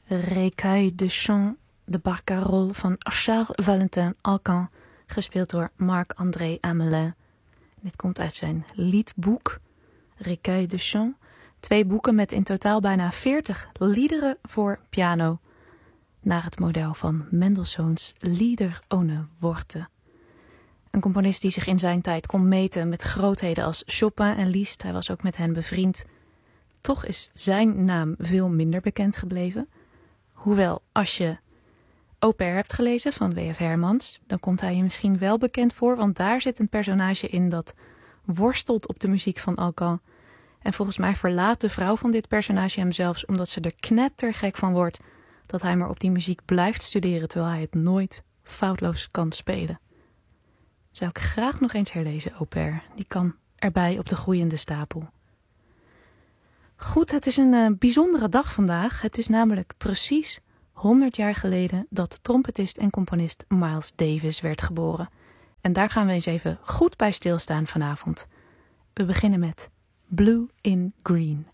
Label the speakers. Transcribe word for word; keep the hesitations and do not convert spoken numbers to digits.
Speaker 1: Recueil de chants de Barcarolle van Charles Valentin Alcan, gespeeld door Marc-André Amelin. Dit komt uit zijn liedboek, Recueil de chants. Twee boeken met in totaal bijna veertig liederen voor piano, naar het model van Mendelssohn's Lieder ohne Worte. Een componist die zich in zijn tijd kon meten met grootheden als Chopin en Liszt. Hij was ook met hen bevriend. Toch is zijn naam veel minder bekend gebleven. Hoewel, als je Au Pair hebt gelezen van W F Hermans, dan komt hij je misschien wel bekend voor, want daar zit een personage in dat worstelt op de muziek van Alcan. En volgens mij verlaat de vrouw van dit personage hem zelfs omdat ze er knettergek van wordt dat hij maar op die muziek blijft studeren terwijl hij het nooit foutloos kan spelen. Zou ik graag nog eens herlezen, Au Pair. Die kan erbij op de groeiende stapel. Goed, het is een uh, bijzondere dag vandaag. Het is namelijk precies honderd jaar geleden dat trompetist en componist Miles Davis werd geboren. En daar gaan we eens even goed bij stilstaan vanavond. We beginnen met Blue in Green.